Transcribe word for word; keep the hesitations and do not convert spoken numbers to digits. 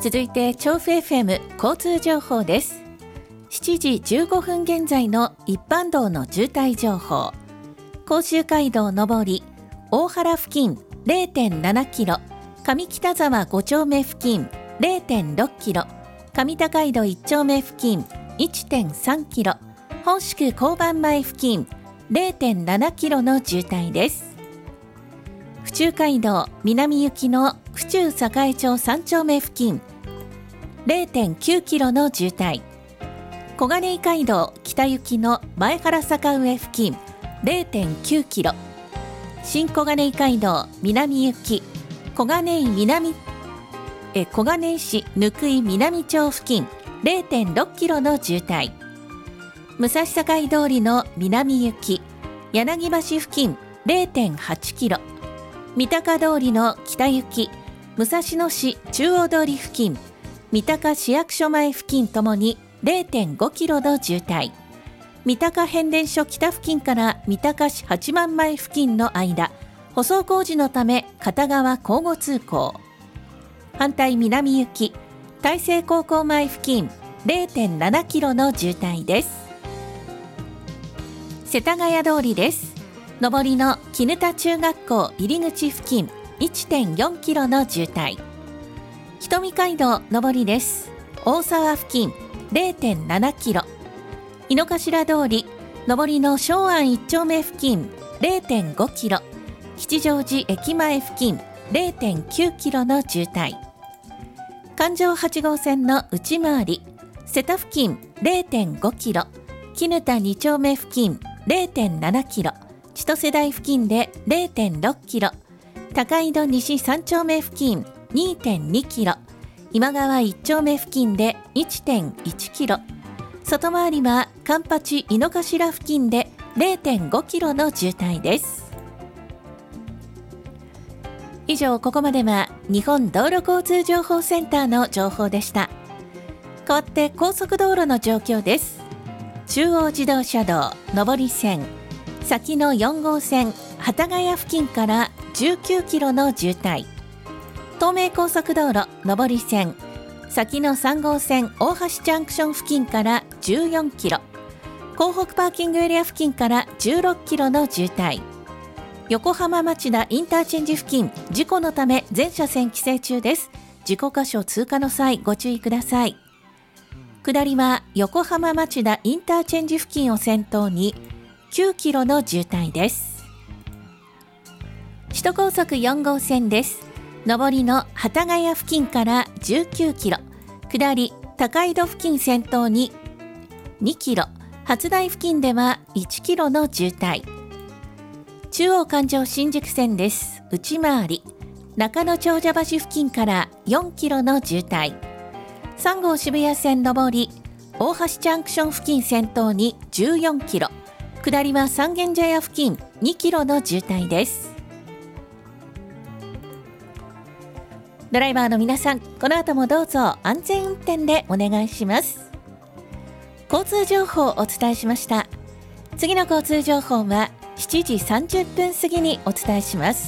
続いて調布 エフエム 交通情報です。しちじじゅうごふん現在の一般道の渋滞情報。甲州街道上り大原付近 れいてんななキロ、上北沢ご丁目付近 れいてんろくキロ、上高井戸いち丁目付近 いってんさんキロ、本宿交番前付近 れいてんななキロの渋滞です。府中街道南行きの府中栄町さん丁目付近 れいてんきゅうキロの渋滞、小金井街道北行きの前原坂上付近 れいてんきゅうキロ、新小金井街道南行き小金井南え小金井市貫井南町付近 れいてんろくキロの渋滞、武蔵境通りの南行き柳橋付近 れいてんはちキロ、三鷹通りの北行き武蔵野市中央通り付近三鷹市役所前付近ともに れいてんごキロの渋滞、三鷹変電所北付近から三鷹市八幡前付近の間、舗装工事のため片側交互通行。反対南行き大成高校前付近 れいてんななキロの渋滞です。世田谷通りです。上りの絹田中学校入り口付近 いってんよんキロの渋滞、瞳街道上りです。大沢付近 れいてんななキロ、井の頭通り上りの松安いち丁目付近 れいてんごキロ、吉祥寺駅前付近 れいてんきゅうキロの渋滞、環状はち号線の内回り瀬田付近 れいてんごキロ、絹田に丁目付近 れいてんななキロ、千歳台付近で れいてんろくキロ、高井戸西さん丁目付近 にてんにキロ、今川いち丁目付近で いってんいちキロ、外回りは環八井の頭付近で れいてんごキロの渋滞です。以上、ここまでは日本道路交通情報センターの情報でした。代わって高速道路の状況です。中央自動車道上り線先のよん号線幡ヶ谷付近からじゅうきゅうキロの渋滞、東名高速道路上り線先のさん号線大橋ジャンクション付近からじゅうよんキロ、港北パーキングエリア付近からじゅうろくキロの渋滞、横浜町田インターチェンジ付近事故のため全車線規制中です。事故箇所通過の際ご注意ください。下りは横浜町田インターチェンジ付近を先頭にきゅうキロの渋滞です。首都高速よん号線です。上りの幡ヶ谷付近からじゅうきゅうキロ、下り高井戸付近先頭ににキロ、初台付近ではいちキロの渋滞、中央環状新宿線です。内回り中野長者橋付近からよんキロの渋滞、さん号渋谷線上り大橋ジャンクション付近先頭にじゅうよんキロ、下りは三軒茶屋付近にキロの渋滞です。ドライバーの皆さん、この後もどうぞ安全運転でお願いします。交通情報をお伝えしました。次の交通情報はしちじさんじゅっぷん過ぎにお伝えします。